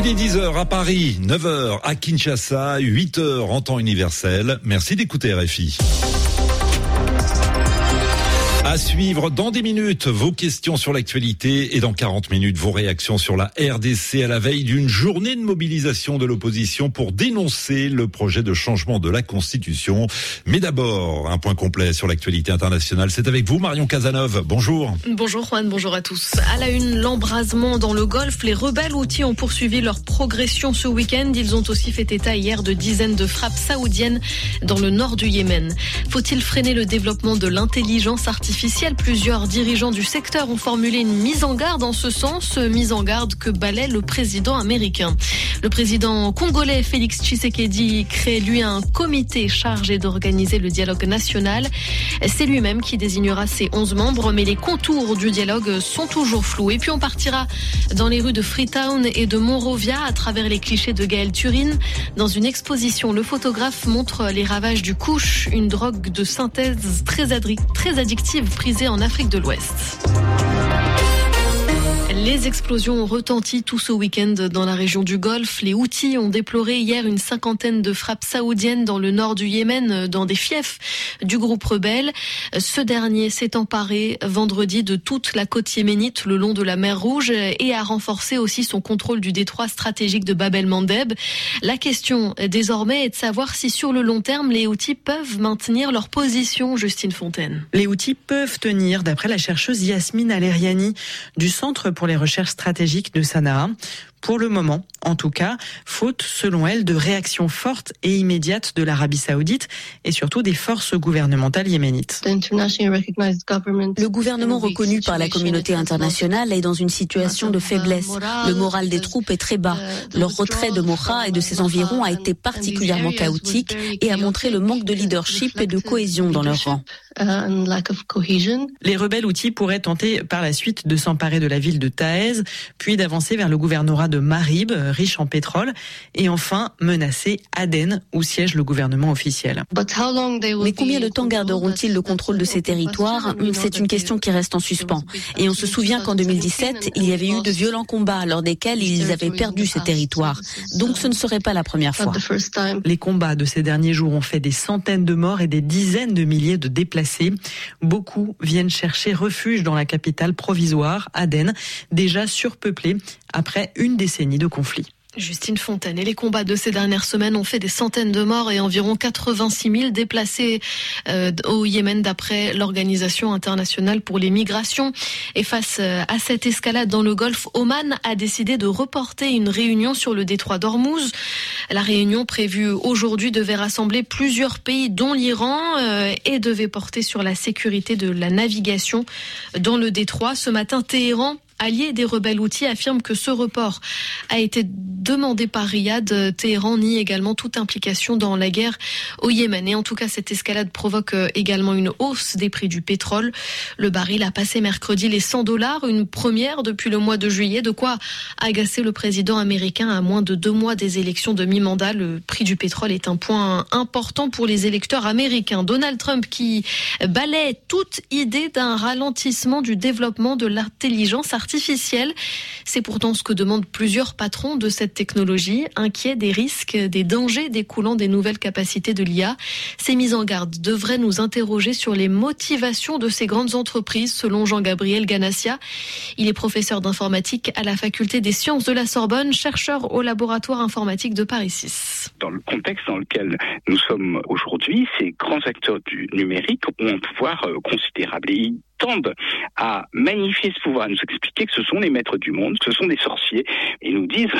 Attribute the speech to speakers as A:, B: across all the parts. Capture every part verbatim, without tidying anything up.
A: Il est dix heures à Paris, neuf heures à Kinshasa, huit heures en temps universel. Merci d'écouter R F I. À suivre dans des minutes vos questions sur l'actualité et dans quarante minutes vos réactions sur la R D C à la veille d'une journée de mobilisation de l'opposition pour dénoncer le projet de changement de la Constitution. Mais d'abord, un point complet sur l'actualité internationale. C'est avec vous Marion Cazeneuve. Bonjour.
B: Bonjour Juan, bonjour à tous. À la une, l'embrasement dans le Golfe. Les rebelles Houthis ont poursuivi leur progression ce week-end. Ils ont aussi fait état hier de dizaines de frappes saoudiennes dans le nord du Yémen. Faut-il freiner le développement de l'intelligence artificielle ? Plusieurs dirigeants du secteur ont formulé une mise en garde en ce sens, mise en garde que balaie le président américain. Le président congolais Félix Tshisekedi crée lui un comité chargé d'organiser le dialogue national. C'est lui-même qui désignera ses onze membres, mais les contours du dialogue sont toujours flous. Et puis on partira dans les rues de Freetown et de Monrovia à travers les clichés de Gaël Turin. Dans une exposition, le photographe montre les ravages du couche, une drogue de synthèse très, adri- très addictive prisée en Afrique de l'Ouest. Les explosions ont retenti tout ce week-end dans la région du Golfe. Les Houthis ont déploré hier une cinquantaine de frappes saoudiennes dans le nord du Yémen, dans des fiefs du groupe rebelle. Ce dernier s'est emparé vendredi de toute la côte yéménite le long de la mer Rouge et a renforcé aussi son contrôle du détroit stratégique de Bab el-Mandeb. La question désormais est de savoir si sur le long terme, les Houthis peuvent maintenir leur position, Justine Fontaine.
C: Les Houthis peuvent tenir, d'après la chercheuse Yasmine Aleriani du Centre pour les recherches stratégiques de Sanaa. Pour le moment, en tout cas, faute, selon elle, de réactions fortes et immédiates de l'Arabie Saoudite et surtout des forces gouvernementales yéménites.
D: Le gouvernement reconnu par la communauté internationale est dans une situation de faiblesse. Le moral des troupes est très bas. Leur retrait de Mocha et de ses environs a été particulièrement chaotique et a montré le manque de leadership et de cohésion dans leurs rangs.
C: Les rebelles Houthis pourraient tenter par la suite de s'emparer de la ville de Taïz, puis d'avancer vers le gouvernorat de Marib, riche en pétrole, et enfin menacer Aden, où siège le gouvernement officiel.
D: Mais combien de temps garderont-ils le contrôle de ces territoires ? C'est une question qui reste en suspens. Et on se souvient qu'en deux mille dix-sept, il y avait eu de violents combats lors desquels ils avaient perdu ces territoires. Donc ce ne serait pas la première fois.
C: Les combats de ces derniers jours ont fait des centaines de morts et des dizaines de milliers de déplacés. Beaucoup viennent chercher refuge dans la capitale provisoire, Aden, déjà surpeuplée après une décennie de conflit.
B: Justine Fontaine. Et les combats de ces dernières semaines ont fait des centaines de morts et environ quatre-vingt-six mille déplacés euh, au Yémen d'après l'Organisation internationale pour les migrations. Et face à cette escalade dans le Golfe, Oman a décidé de reporter une réunion sur le détroit d'Ormuz. La réunion prévue aujourd'hui devait rassembler plusieurs pays dont l'Iran euh, et devait porter sur la sécurité de la navigation dans le détroit. Ce matin, Téhéran, allié des rebelles Houthis, affirme que ce report a été demandé par Riyad. Téhéran nie également toute implication dans la guerre au Yémen. Et en tout cas, cette escalade provoque également une hausse des prix du pétrole. Le baril a passé mercredi les cent dollars, une première depuis le mois de juillet. De quoi agacer le président américain à moins de deux mois des élections de mi-mandat. Le prix du pétrole est un point important pour les électeurs américains. Donald Trump qui balaie toute idée d'un ralentissement du développement de l'intelligence artificielle. artificielle. C'est pourtant ce que demandent plusieurs patrons de cette technologie, inquiets des risques, des dangers découlant des nouvelles capacités de l'I A. Ces mises en garde devraient nous interroger sur les motivations de ces grandes entreprises, selon Jean-Gabriel Ganassia. Il est professeur d'informatique à la faculté des sciences de la Sorbonne, chercheur au laboratoire informatique de Paris six.
E: Dans le contexte dans lequel nous sommes aujourd'hui, ces grands acteurs du numérique ont un pouvoir considérable. Et ils tendent à magnifier ce pouvoir, à nous expliquer que ce sont les maîtres du monde, que ce sont des sorciers, et nous disent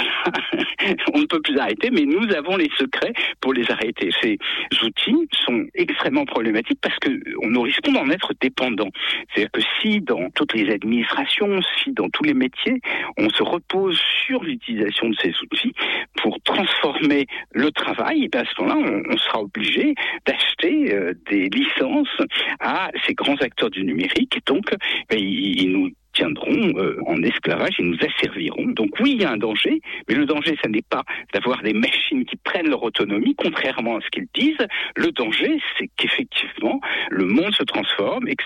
E: on ne peut plus arrêter, mais nous avons les secrets pour les arrêter. Ces outils sont extrêmement problématiques parce que nous risquons d'en être dépendants. C'est-à-dire que si dans toutes les administrations, si dans tous les métiers, on se repose sur l'utilisation de ces outils pour transformer le travail, et bien à ce moment-là, on, on sera obligé d'acheter euh, des licences à ces grands acteurs du numérique. Et donc, ben, ils, ils nous tiendront euh, en esclavage et nous asserviront. Donc oui, il y a un danger, mais le danger, ça n'est pas d'avoir des machines qui prennent leur autonomie, contrairement à ce qu'ils disent. Le danger, c'est qu'effectivement, le monde se transforme et que